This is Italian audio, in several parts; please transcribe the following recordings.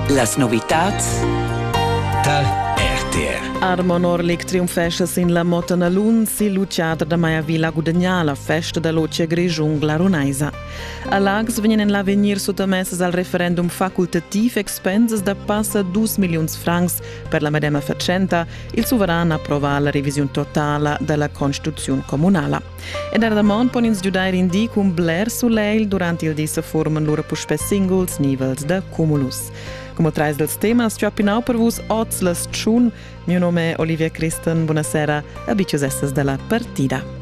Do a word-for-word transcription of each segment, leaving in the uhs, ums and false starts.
Las novitats dal R T R. Armon Orlik triumfesces in la Motanalun si luciader da Maia Villa Gudagnala, festa da Luce Grigiun Glarunaisa. A Lags venien in l'avenir sottomesses al referendum facultativ expenses da passa due milioni francs per la medema faccenda, il sovrano approva la revisione totale della Constituzione comunale. E da damon pon ins giudare in di cum Blair Suleil durante il di se formen loro puspe singles nivels da cumulus. Come trais dels temas, ci appinau per vus oz las tschun. Mio nome è Olivia Christen, buonasera, a bicios esses della partida.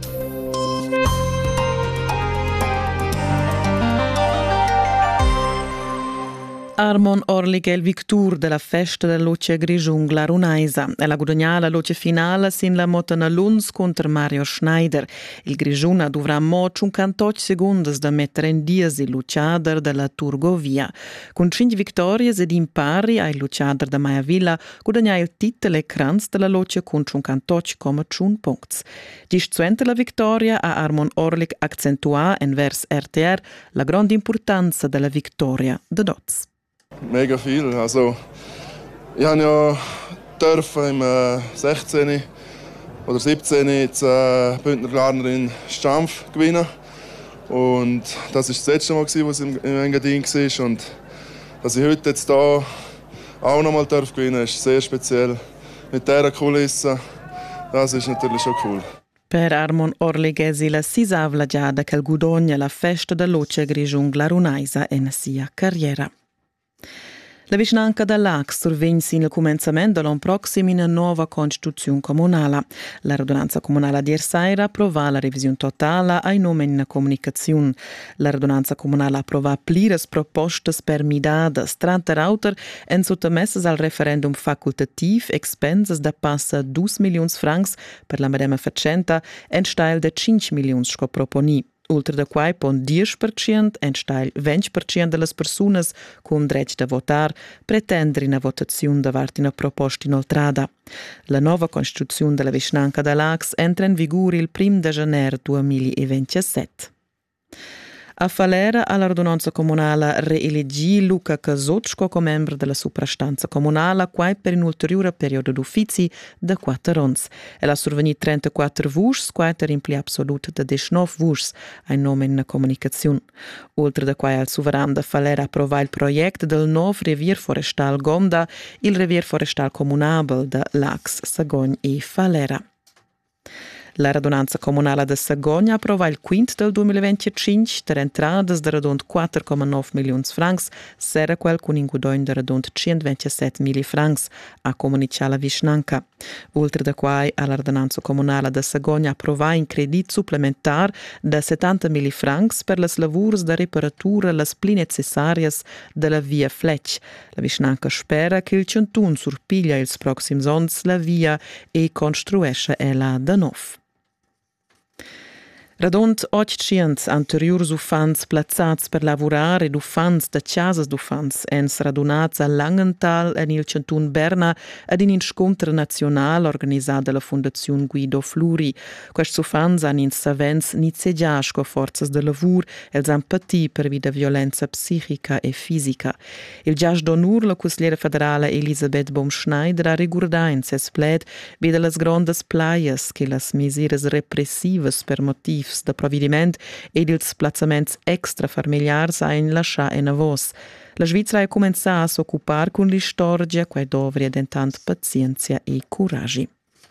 Armon Orlik è il victur della festa della Luce Grigiun Glarunaisa e la guadagnala luce finale sin la Motanalun contro Mario Schneider. Il Grigiuna dovrà mo cinquantotto secondi da mettere in dies il luciader della Turgovia. Con cinque vittorie ed impari ai luciader da Maia Villa guadagna il titolo e kranz della luce con cinquantotto virgola uno punti. Discuente la vittoria a Armon Orlik accentua in vers R T R la grande importanza della vittoria de Dots. Mega viel. Also, ich habe ja dürfen im äh, sechzehn oder siebzehn jetzt äh, Bündner Glarnerin Stampf gewinnen. Und das war das letzte Mal, wo es im, im Engadin war. Und dass ich heute jetzt hier auch noch mal gewinnen darf, ist sehr speziell. Mit dieser Kulisse, das ist natürlich schon cool. Per Armon Orligesi la sisavla giada che gudogna la festa da Luce Grigiun Glarunaisa en sia carriera. La vicinanca da Lacs survegn sin il començament de l'an proxim in una nuova Constituzione comunale. La radunanza comunale di Ersaira approva la revisione totale ai nomi in comunicazione. La radunanza comunale approva plires propostes per midades, trenta auter en sottomesses al referendum facultativ expenses da passa due milioni francs per la medema faccenda en steil de cinque milioni sco proponi. Oltre da quai pon dieci per cento en steil venti per cento delle persone con dretto da votar pretendere una votazione davanti una proposta inoltrata. La nuova Constituzione della vicinanca da Lacs entra in vigore il primo di gennaio duemilaventisette. A Falera all'ordinanza comunale reelegì Luca Casocco come membro della soprastanza comunale, quai per un ulteriore periodo d'uffizi da quattro anni. E la survenì trentaquattro voci, quai per rimpli assoluto da diciannove voci, a nome in comunicazione. Oltre da quai al sovrano da Falera approvò il progetto del nuovo revier forestal Gonda, il revier forestal comunale da Lacs, Sagogn e Falera. La radunanza comunale de Sagogna approva il quinto del duemilaventicinque per entrate da radund quattro virgola nove milioni francs, sera quel con un guadagno da radund centoventisette mila francs, a comunicare la vicinanca. Oltre da quai, alla radunanza comunale de Sagogna approva un credito supplementare da settanta mila francs per le lavori da riparatura le pli necessarias della via Fletch. La vicinanca spera che il centun surpiglia ils proxims ons la via e construesce ella da nov. Radont ottocento anteriors ufans plazzats per lavorare ed ufans da casas d'ufans ens radunats a Langenthal en il Cantun Berna ad in incontro nazionale organizzato dalla Fondazione Guido Fluri. Questi ufans han in savens nizeggiasch co forzas de lavur els han patì per vida violenza psichica e fisica. Il giasch d'onur la consigliera federale Elisabeth Baum-Schneider ha rigurda in ses pled vede las grandes plaias che las misures repressivas per motiv da provvediment ed ils plazzaments extrafamiliars ein lascià en avos. La Svizzera ha començà a s'occupar con l'istorgia quai dovria dentant pazienza e curagi.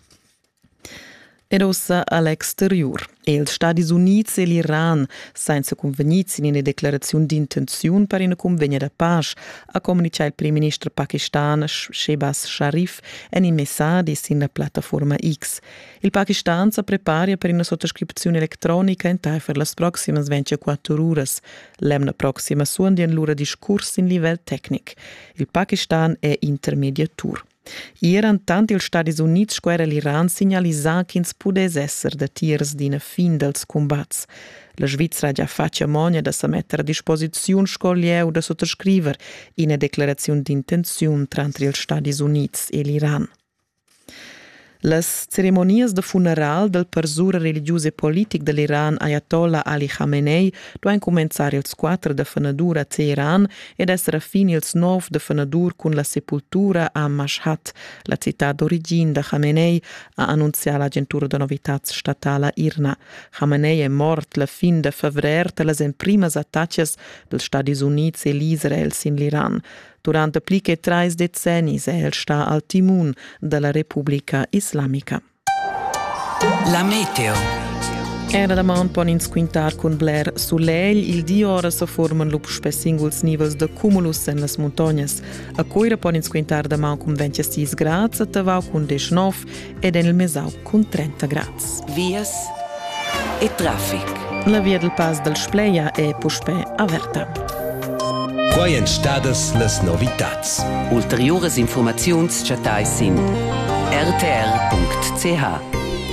Ed ossa all'exterior. Els Stati Uniti e l'Iran senza convenizzi in una declarazione di intenzione per una convegna da pace, a comunicare il primo ministro pakistano Shehbaz Sharif in un messaggio sulla piattaforma X. Il Pakistan si prepara per una sottoscrizione elettronica in tai per le prossime ventiquattro ore. L'emna prossima suonda in loro discorso in livello tecnico. Il Pakistan è intermediatur. Ieri, tanto gli Stati Uniti square l'Iran segnalizza che si potesse essere da tiers di una fin dels combats. La Svizzera ha già fatto moglie da si mettere a disposizione scoglieu da sottoscrivere in una declarazione di intenzione tra gli Stati Uniti e l'Iran. Las ceremonias de funeral del persura religius e politic dell'Iran Ayatollah Ali Khamenei duan començar ils quattro de fenadur a Teheran ed essere fini ils nov de fenadur cun la sepultura a Mashhad. La città d'origine de Khamenei ha annunziat l'agentura de novitats statala IRNA. Khamenei è mort la fin de febrer de las primas attacches dels Stati Units e l'Israel in l'Iran. Durante pli che trais decennis el sta al timun della Repubblica Islamica. La meteo. Era da man pon ins quintar con Blair Sulegl, il di ora se forman lup spe singuls nivels de cumulus en las montagnas. A coira pon ins quintar da man con ventisei grads, a tavau con diciannove ed en il mesau con trenta grads. Vias e traffic. La via del pas del Spleia è puspè averta. Quai en stadas las novitats. Ulteriores informaziuns chatai sin r t r punct c h.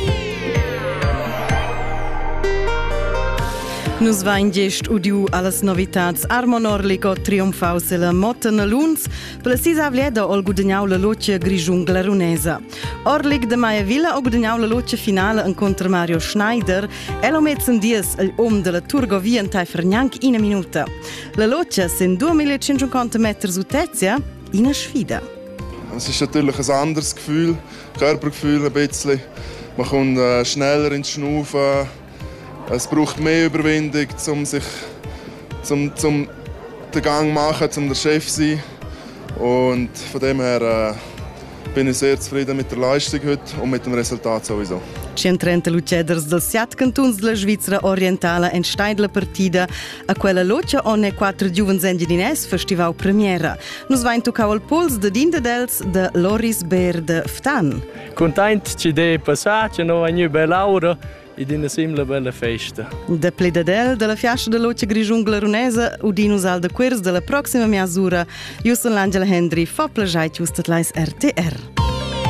Nus vain gest udiu allas novitats Armon Orligo triomfau se la motta na luns per la sisa avlieda ol gudagnau la locia grigiung larunesa. Orlig de Maia Villa o gudagnau la locia finale incontra Mario Schneider elo metzen dies al om de la Turgovia in Taifergnanc in a minuta. La locia sind duemilacinquanta metri utezia in a sfida. Es ist natürlich ein anderes Gefühl, Körpergefühl ein bisschen. Man kommt äh, schneller ins Schnaufen. Es braucht mehr Überwindung, um sich zum, zum den Gang zu machen, um der Chef zu sein. Und von dem her äh, bin ich sehr zufrieden mit der Leistung heute und mit dem Resultat sowieso. centotrenta luceders del siat cantuns della Svizzera orientala en stein la partida a quella locia onne quattro giuvens enginines festival premiera. Nus vain toccau al puls de dindadels de Loris Ber de Ftan. Content ci de passar, ci no vegnu bell'aura ed in simla bella festa. De pledadel della fiascia de locia grigiung larunesa udinus al de quers della proxima measura. Io son l'Angela Hendry, fa plagiai giustat lais R T R.